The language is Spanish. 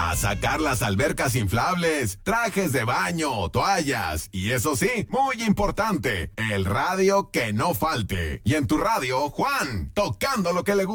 a sacar las albercas inflables, trajes de baño, toallas y eso sí, muy importante, el radio que no falte. Y en tu radio, Juan, tocando lo que le gusta.